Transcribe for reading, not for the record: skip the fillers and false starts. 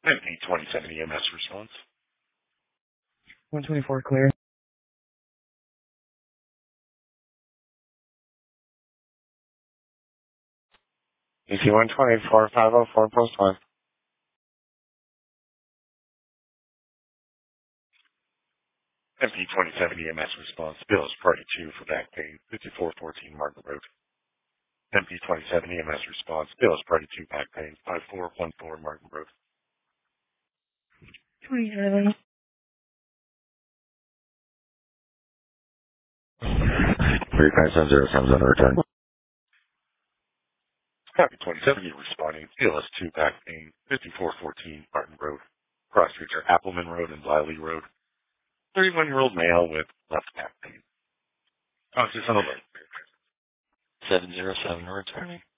MP27 EMS response. 124 clear. EC124 504 post 1. MP27 EMS response. Bills party 2 for back pain. 5414 Martin Road. MP27 EMS response. Bills party 2 back pain. 5414 Martin Road. 27. 3570 on return. Copy 27, you're responding. BLS2 back pain. 5414 Martin Road. Cross streets are Appleman Road and Bliley Road. 31-year-old male with left back pain. Conscious and alert. 707 returning.